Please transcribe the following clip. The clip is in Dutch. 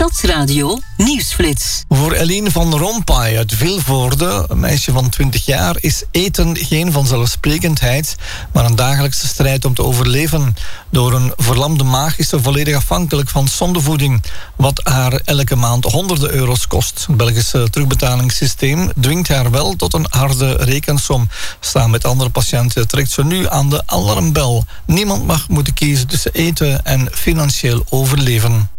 Stadsradio Nieuwsflits. Voor Eline van Rompuy uit Vilvoorde, een meisje van 20 jaar, is eten geen vanzelfsprekendheid, maar een dagelijkse strijd om te overleven. Door een verlamde maag is ze volledig afhankelijk van zondevoeding, wat haar elke maand honderden euro's kost. Het Belgische terugbetalingssysteem dwingt haar wel tot een harde rekensom. Samen met andere patiënten trekt ze nu aan de alarmbel. Niemand mag moeten kiezen tussen eten en financieel overleven.